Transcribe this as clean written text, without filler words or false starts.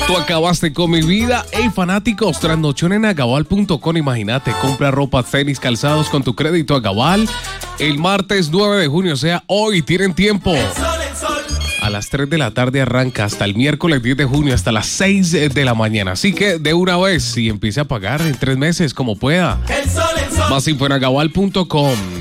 Tú acabaste con mi vida. Hey, fanáticos, trasnochón en agabal.com. Imagínate, compra ropa, tenis, calzados con tu crédito Agabal. El martes 9 de junio, o sea, hoy tienen tiempo. A las 3 de la tarde arranca hasta el miércoles 10 de junio, hasta las 6 de la mañana. Así que de una vez y empiece a pagar en 3 meses como pueda. Más info en agabal.com.